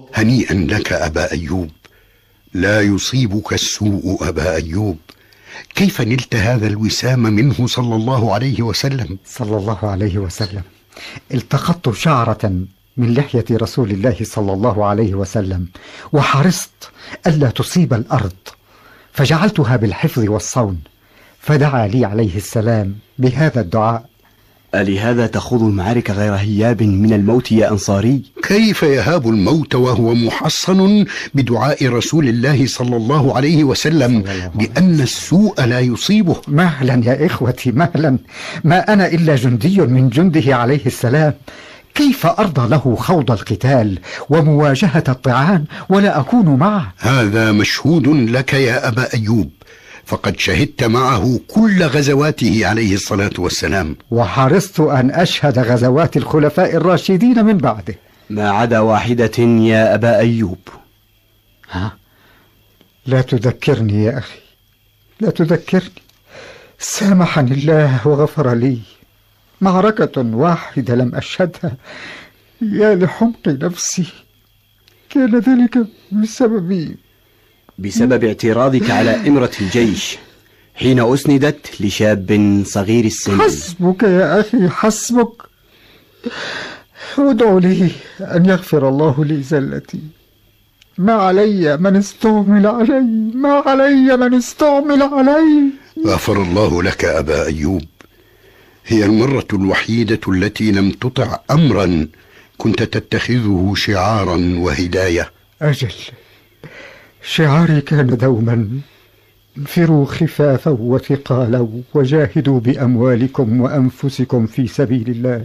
هنيئا لك أبا أيوب، لا يصيبك السوء أبا أيوب. كيف نلت هذا الوسام منه صلى الله عليه وسلم؟ صلى الله عليه وسلم. التقطت شعرة من لحية رسول الله صلى الله عليه وسلم، وحرصت ألا تصيب الأرض، فجعلتها بالحفظ والصون، فدعا لي عليه السلام بهذا الدعاء: ألهذا تخوض المعارك غير هياب من الموت يا أنصاري؟ كيف يهاب الموت وهو محصن بدعاء رسول الله صلى الله عليه وسلم بأن السوء لا يصيبه؟ مهلا يا إخوتي مهلا، ما أنا إلا جندي من جنده عليه السلام، كيف أرضى له خوض القتال ومواجهة الطعان ولا أكون معه؟ هذا مشهود لك يا أبا أيوب، فقد شهدت معه كل غزواته عليه الصلاة والسلام، وحرصت أن أشهد غزوات الخلفاء الراشدين من بعده ما عدا واحدة يا أبا أيوب. لا تذكرني يا أخي، لا تذكرني. سامحني الله وغفر لي. معركة واحدة لم أشهدها، يا لحمق نفسي. كان ذلك بسبب اعتراضك على إمرة الجيش حين أسندت لشاب صغير السن. حسبك يا أخي حسبك. ادعو لي أن يغفر الله لي زلتي. ما علي من استعمل علي، ما علي من استعمل علي. غفر الله لك أبا أيوب. هي المرة الوحيدة التي لم تطع أمرا كنت تتخذه شعارا وهداية. أجل، شعاري كان دوما: انفروا خفافا وثقالا وجاهدوا بأموالكم وأنفسكم في سبيل الله،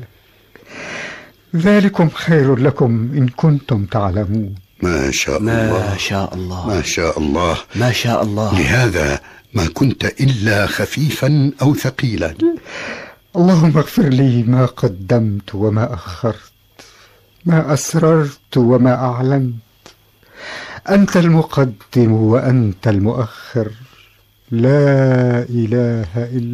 ذلكم خير لكم إن كنتم تعلمون. ما شاء الله، ما شاء الله، ما شاء الله، ما شاء الله. لهذا ما كنت إلا خفيفا أو ثقيلا. اللهم اغفر لي ما قدمت وما أخرت، ما أسررت وما أعلنت. أنت المقدم وأنت المؤخر، لا إله إلا